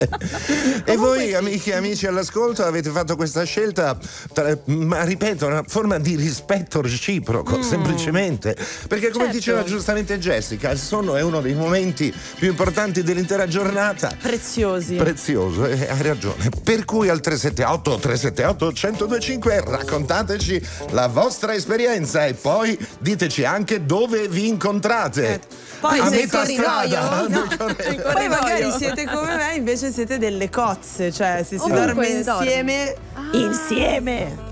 E voi, amiche e amici all'ascolto, avete fatto questa scelta, ma ripeto, una forma di rispetto reciproco, semplicemente. Perché come diceva giustamente Jessica, il sonno è uno dei momenti più importanti dell'intera giornata. Prezioso, hai ragione. Per cui al 378 1025 raccontateci la vostra esperienza e poi diteci anche dove vi incontrate. Poi a sei metà strada. Poi magari siete come me, invece siete delle cozze, cioè se si dorme insieme. Insieme.